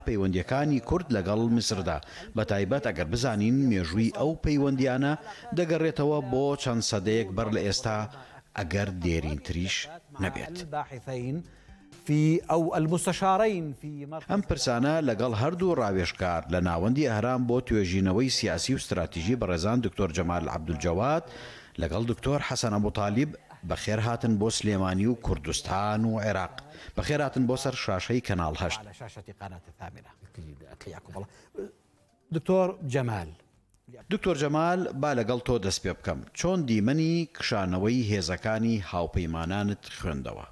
پەیوەندیەکانی کورد لەگەڵ میسردا بە تایبەت ئەگەر بزانین مێژووی ئەو پەیوەندیانە دەگەڕێتەوە بۆ چەند سەدەیەک بەر لە ئێستا ئەگەر دێرینتریش نەبێت. ئەم پرسانە لەگەڵ هەردوو ڕاوێژکار لە ناوەندی ئەهرام بۆ توێژینەوەی سیاسی و استراتیژی بەڕێزان دکتۆر جەمال عەبدولجەواد لەگەڵ دکتۆر حەسەن ئەبوطالیب بەخێر هاتن بۆ سلێمانی و کوردستان و عێراق. بەخێر هاتن بۆ سەر شاشەی کەناڵ 8. دکتۆر جەمال با لەگەڵ تۆ دەست پێ بکەم. چۆن دیمەنی کشانەوەی هێزەکانی هاوپەیمانانت خوێندەوە؟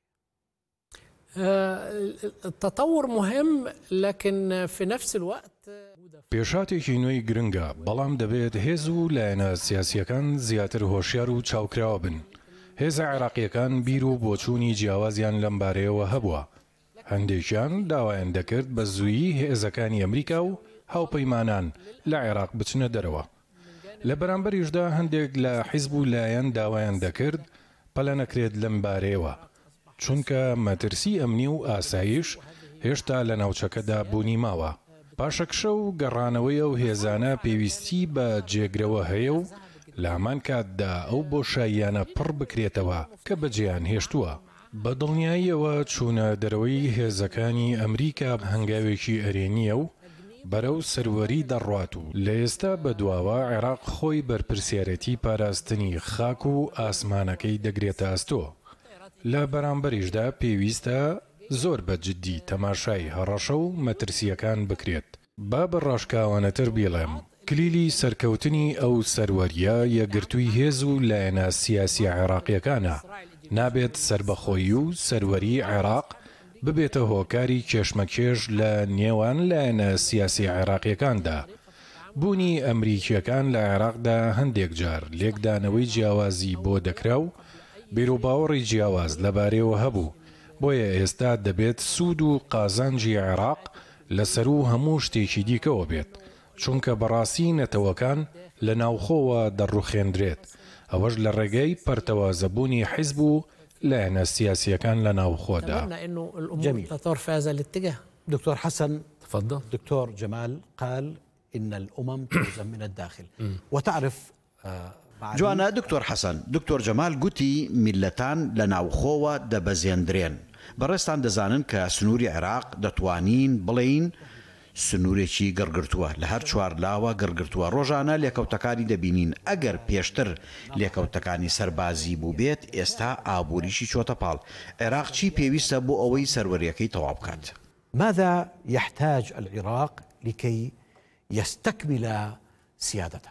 التطور مهم لكن في نفس الوقت پێشاتێکی نوێی گرنگە، بەڵام دەبێت هێز و لایەنە سیاسیەکان زیاتر هۆشیار و چاوکراوە بن. هێزە عێراقیەکان بیر و بۆچوونی جیاوازیان لەم بارەیەوە هەبووە. هەندێکیان داوایان دەکرد بە زوویی هێزەکانی ئەمریکا و هاوپەیمانان لە عێراق بچنە دەرەوە. لە بەرامبەریشدا هەندێک لە حیزب و لایەن داوایان دەکرد پەلە نەکرێت لەم بارەیەوە، چونکە مەترسی ئەمنی و ئاسایش هێشتا لە ناوچەکەدا بوونی ماوە. پاشەکشە و گەڕانەوەی ئەو هێزانە پێویستی بە جێگرەوە هەیە و لە هەمان کاتدا ئەو بۆشاییانە پڕ بکرێتەوە کە بەجێیان هێشتووە. بە دڵنیاییەوە چوونە دەرەوەی هێزەکانی ئەمریکا هەنگاوێکی ئەرێنیە و بەرەو سەروەری دەڕوات و لە ئێستا بەدواوە عێراق خۆی بەرپرسیارەتی پاراستنی خاک و ئاسمانەکەی دەگرێتە ئەستۆ. لە بەرامبەریشدا پێویستە زۆر بەجددی تەماشای هەڕەشە و مەترسیەکان بکرێت. با بەڕاشکاوانەتر بێڵێم، کلیلی سەرکەوتنی ئەو سەروەریە یەکگرتووی هێز و لایەنە سیاسی عێراقیەکانە. نابێت سربەخۆیی و سەروەری عێراق ببێتە هۆکاری کێشمەکێش لە نێوان لایەنە سیاسی عێراقیەکاندا. بوونی ئەمریکیەکان لە عێراقدا هەندێک جار لێکدانەوەی جیاوازی بۆ دەکرا و بیرروباوەڕی جیاواز لەبارەوە هەبوو. بۆیە ئێستا دەبێت سوود و قازانجی عێراق لەسەر و هەموو شتێکی دیکەوە بێت، چونکە بەڕاستی نەتەوەکان لە ناوخۆوە دەڕوخێندرێت. ئەوەش لە ڕێگەی پەرتەوازەبوونی حیزب و لایەنە سیاسیەکان لە ناوخۆدا. دكتور حسن تفضل. دكتور جمال قال إن الأمم تهزم من الداخل وتعرف جوانە دکتۆر حەسەن، دکتۆر جەمال گوتی میلەتان لە ناوخۆوە دەبەزێندرێن. بەڕێستان دەزانن کە سنووری عێراق دەتوانین بڵین سنوورێکی گڕگرتووە، لە هەر چوارلاوە گڕگرتووە. ڕۆژانە لێکەوتەکانی دەبینین. ئەگەر پێشتر لێکەوتەکانی سەربازی بوو بێت، ئێستا ئابووریشی چۆتە پاڵ. عێراق چی پێویستە بۆ ئەوەی سەروەریەکەی تەواو بکات؟ ماذا يحتاج العراق لكي يستكمل سيادته؟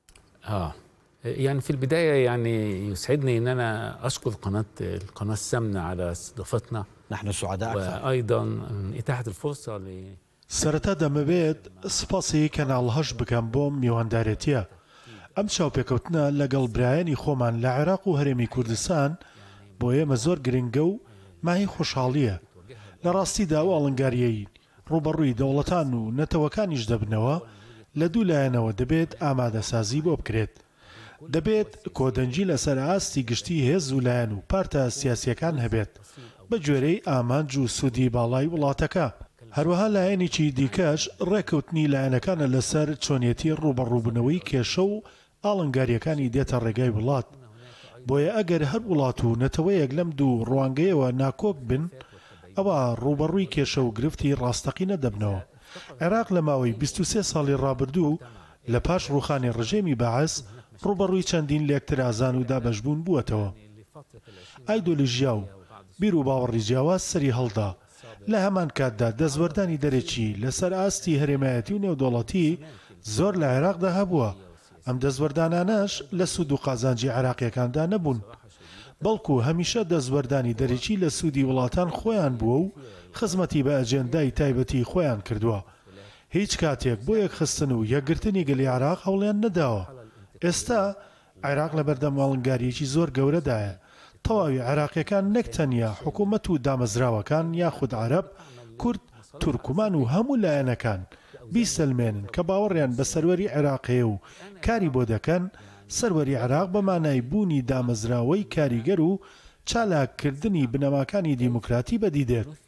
يعني في البداية يعني يسعدني أن أنا أشكر القناة السمنة على استضافتنا. نحن سعداء وأيضا إتاحة الفرصة سەرەتا دەمەوێت سپاسی کەناڵ 8 بکەم بۆم میواندارێتیە. ئەم چاوپێکەوتنە لەگەڵ برایانی خۆمان لە عێراق و هەرێمی کوردستان بۆ ئێمە زۆر گرنگە و ماهی خۆشحاڵیە. لە ڕاستیدا و ئاڵنگاریەی ڕوبەڕووی دەوڵەتان و نەتەوەکانیش دەبنەوە لە دوو لایەنەوە دەبێت ئامادەسازی بۆ بکرێت. دەبێت کۆدەنجی لەسەر ئاستی گشتی هێز و لایەن و پارتە سیاسیەکان هەبێت بە گوێرەی ئامانج و سوودی باڵای وڵاتەکە. هەروەها لایەنێکی دیکەش ڕێکەوتنی لایەنەکانە لەسەر چۆنیەتی ڕوبەڕووبوونەوەی کێشە و ئاڵنگاریەکانی دێتە ڕێگای وڵات. بۆیە ئەگەر هەر وڵات و نەتەوەیەک لەم دوو ڕوانگەیەوە ناکۆک بن، ئەوە ڕوبەڕووی کێشە و گرفتی ڕاستەقینە دەبنەوە. عێراق لە ماوەی 23 ساڵی ڕابردوو لە پاش ڕوخانی ڕژێمی بەعەس ڕوبەڕووی چەندین لێکترازان و دابەشبوون بووەتەوە. ئایدۆلۆژیا و بیر و باوەڕی جیاواز سەری هەڵدا. لە هەمان کاتدا دەستوەردانی دەرێکی لەسەر ئاستی هەرێمایەتی و نێودوڵەتی زۆر لە عێراقدا هەبووە. ئەم دەستوەردانانەش لە سوود و قازانجی عێراقیەکاندا نەبوون، بەڵکو هەمیشە دەستوەردانی دەرێکی لە سوودی وڵاتان خۆیان بووە و خزمەتی بە ئەجێندای تایبەتی خۆیان کردووە. هیچ کاتێک بۆ یەکخستن و یەکگرتنی گەلی عێراق هەوڵیان نەداوە. ئێستا عێراق لە بەردەم ئاڵنگاریەکی زۆر گەورەدایە. تەواوی عێراقیەکان نەک تەنیا حکوومەت و دامەزراوەکان یاخود عەرەب، کورد، تورکمان و هەموو لایەنەکان بیسەلمێنن کە باوەڕیان بە سەروەری عێراقیە و کاری بۆ دەکەن. سەروەری عێراق بەمانای بوونی دامەزراوەی کاریگەر و چالاکردنی بنەماکانی دیموکراتی بەدیدێت.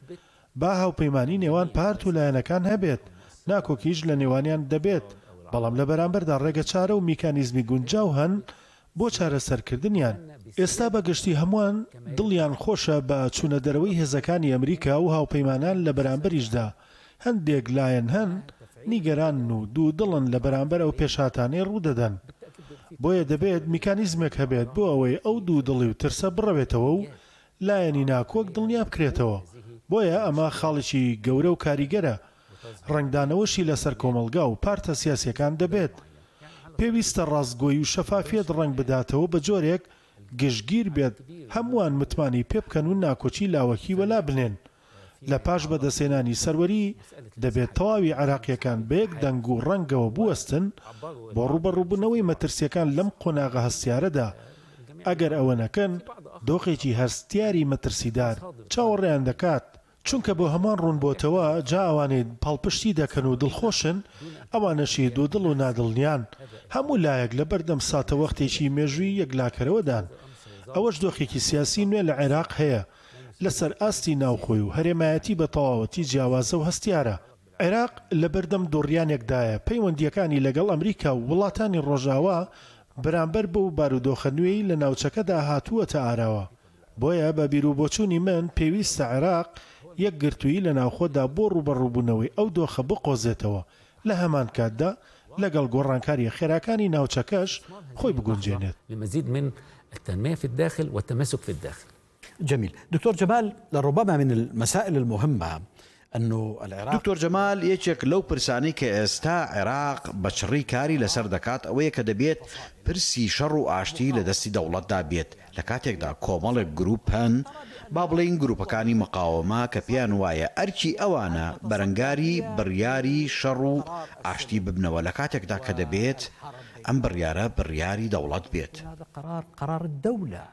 با هاوپەیمانی نێوان پارت و لایەنەکان هەبێت ناکۆکیش لە نێوانیان دەبێت بەڵام لە بەرامبەردا ڕێگە چارە و میکانیزمی گونجاو هەن بۆ چارەسەرکردنیان ئێستا بەگشتی هەمووان دڵیان خۆشە بە چوونە دەرەوەی هێزەکانی ئەمریکا و هاوپەیمانان لە بەرامبەریشدا هەندێک لایەن هەن نیگەران و دوو دڵن لە بەرامبەر ئەو پێشهاتانەی ڕوودەدەن بۆیە دەبێت میکانیزمێک هەبێت بۆ ئەوەی ئەو دوو دڵی و ترسە بڕەوێتەوە و لایەنی ناکۆک دڵنیا بکرێتەوە بۆیە ئەمە خاڵێکی گەورە و کاریگەرە ڕنگدانەوەشی لەسەر کۆمەلگا و پارتە سیاسیەکان دەبێت پێویستە ڕاستگۆیی و شەفافیت ڕنگ بداتەوە بە جۆرێک گشتگیر بێت هەمووان متمانی پێ بکەن و ناکۆچی لاوەکی وەلا بنێن لە پاش بەدەسێنانی سەروەری دەبێت تەواوی عێراقیەکان بە یەک دەنگ و ڕەنگەوە بوەستن بۆ ڕوبەڕووبوونەوەی مەترسیەکان لەم قۆناغە هەستیارەدا ئەگەر ئەوە نەکەن دۆخێکی هەستیاری مەترسیدار چاوەڕێیان دەکات چونکە بۆ هەمان ڕوونبۆتەوە جا ئەوانەی پاڵپشتی دەکەن و دڵخۆشن ئەوانەشی دوودڵ و نادڵنیان هەموو لایەک لە بەردەم ساتە وەختێکی مێژووی یەکلاکەرەوەدان ئەوەش دۆخێکی سیاسی نوێ لە عێراق هەیە لەسەر ئاستی ناوخۆی و هەرێمایەتی بە تەواوەتی جیاوازە و هەستیارە عێراق لە بەردەم دۆڕیانێکدایە پەیوەندیەکانی لەگەڵ ئەمریکا و وڵاتانی ڕۆژاوا بەرامبەر بەو بارودۆخە نوێی لە ناوچەکەدا هاتووەتە ئاراوە بۆیە بە بیرروبۆچوونی من پێویستە عێراق یەک گرتووی لە ناوخۆدا بۆ ڕوبەڕووبوونەوەی ئەو دۆخە بقۆزێتەوە لە هەمان کاتدا لەگەڵ گۆڕانکاری خێراکانی ناوچەکەش خۆی بگونجێنێت لمزيد من التنمية في الداخل والتماسك في الداخل. جميل دكتور جمال لربما من المسائل المهمة أنه العراق دكتور جمال یەکێک لەو پرسانی کە ئێستا عێراق بەچڕی کاری لەسەر دەکات ئەوەیە کە دەبێت پرسی شەڕ و ئاشتی لە دەستی دەوڵەتدا بێت لە کاتێکدا کۆمەڵێک گروپ هەن با بڵین گروپەکانی مقاومە کە پێیان وایە ئەرکی ئەوانە بەرەنگاری بڕیاری شەڕ و ئاشتی ببنەوە لە کاتێکدا کە دەبێت ئەم بڕیارە بڕیاری دەوڵەت بێت قرار الدولة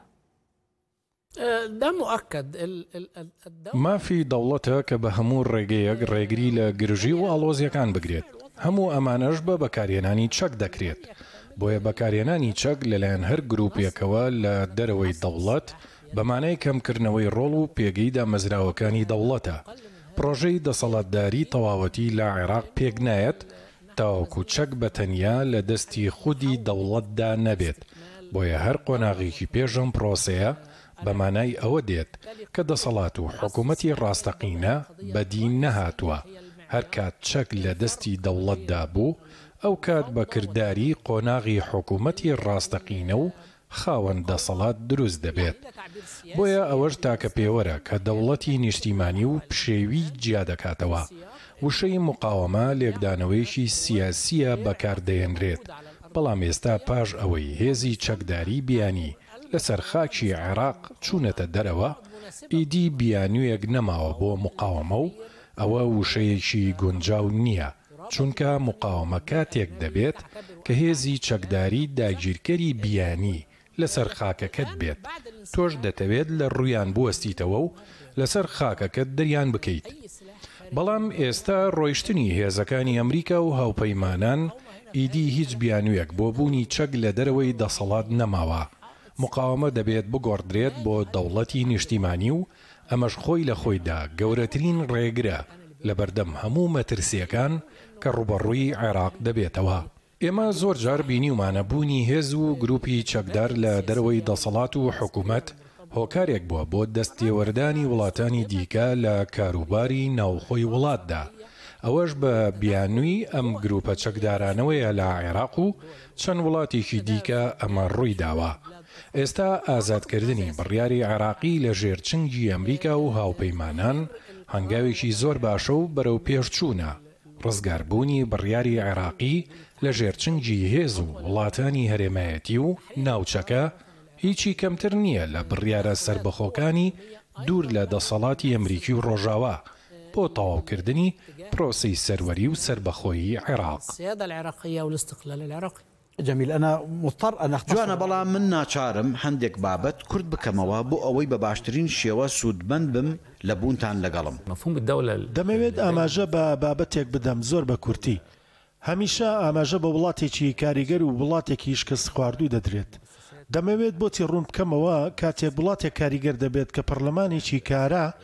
ده مؤكد مافی دەوڵەتە کە بە هەموو ڕێگەیەک ڕێگری لە گرژی و ئاڵۆزیەکان بگرێت هەموو ئەمانەش بە بەکارهێنانی چەک دەکرێت بۆیە بەکارهێنانی چەک لەلایەن هەر گروپێکەوە لە دەرەوەی دەوڵەت بەمانای کەمکردنەوەی ڕۆڵ و پێگەیدا مەزراوەکانی دەوڵەتە پرۆژەی دەسەڵاتداری تەواوەتی لە عێراق پێک نایەت تاوەکو چەک بەتەنیا لە دەستی خودی دەوڵەتدا نەبێت بۆیە هەر قۆناغێکی پێشم پرۆسەیە بەمانای ئەوە دێت کە دەسەڵات و حکوومەتی ڕاستەقینە بەدین نەهاتووە هەر کات چەک لە دەستی دەوڵەتدا بوو ئەو کات بە کردداری قۆناغی حکوومەتی ڕاستەقینە و خاوەن دەسەڵات دروست دەبێت بۆیە ئەوەش تاکە پێوەرە کە دەوڵەتی نیشتیمانی و پشێوی جیا دەکاتەوە وشەی مقاومە لێکدانەوەیەکی سیاسیە بەکاردەهێنرێت بەڵام ئێستا پاش ئەوەی هێزی چەکداری بیانی لەسەر خاکی عێراق چوونەتە دەرەوە ئیدی بیانوویەک نەماوە بۆ مقاومە و ئەوە وشەیەکی گونجاو نییە چونکە مقاومە کاتێک دەبێت کە هێزی چەکداری داگیرکەری بیانی لەسەر خاکەکەت بێت تۆش دەتەوێت لە ڕوویان بوەستیتەوە و لەسەر خاکەکەت دەریان بکەیت بەڵام ئێستا ڕۆیشتنی هێزەکانی ئەمریکا و هاوپەیمانان ئیدی هیچ بیانوویەک بۆ بوونی چەک لە دەرەوەی دەسەڵات نەماوە مقاومە دەبێت بگۆڕدرێت بۆ دەوڵەتی نیشتیمانی و ئەمەش خۆی لە خۆیدا گەورەترین ڕێگرە لە بەردەم هەموو مەترسیەکان کە ڕوبەڕووی عێراق دەبێتەوە ئێمە زۆر جار بینیومانە بوونی هێز و گروپی چەکدار لە دەرەوەی دەسەڵات و حکوومەت هۆکارێک بووە بۆ دەستێوەردانی وڵاتانی دیکە لە کاروباری ناوخۆی وڵاتدا ئەوەش بە بیانووی ئەم گروپە چەکدارانەوەیە لە عێراق و چەند وڵاتێکی دیکە ئەمە ڕووی داوە ئێستا ئازادکردنی بڕیاری عێراقی لە ژێرچنگی ئەمریکا و هاوپەیمانان هەنگاوێکی زۆر باشە و بەرەو پێشچوونە ڕزگاربوونی بڕیاری عێراقی لە ژێرچنگی هێز و وڵاتانی هەرێمایەتی و ناوچەکە هیچی کەمتر نییە لە بڕیارە سربەخۆکانی دوور لە دەسەڵاتی ئەمریکی و ڕۆژاوا بۆ تەواوکردنی پرۆسەی سەروەری و سربەخۆیی عێراق. السيادة العراقية والاستقلال العراقي. جميل أنا مضطر أن أختصر جوانە بەڵام من ناچارم هەندێک بابەت کورت بکەمەوە بۆ ئەوەی بە باشترین شێوە سوودمەند بم لە بوونتان لەگەڵم. مفهوم الدولة دەمەوێت ئاماژە بە بابەتێک بدەم زۆر بە کورتی هەمیشە ئاماژە بە وڵاتێکی کاریگەر و وڵاتێکی شکست خواردوو دەدرێت دەمەوێت بۆتی ڕوون بکەمەوە کاتێک وڵاتێک کاریگەر دەبێت کە پەرلەمانێکی کارە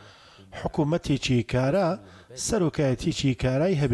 حکوومەتێکی کارا سەرۆکایەتێکی کارای هەبێت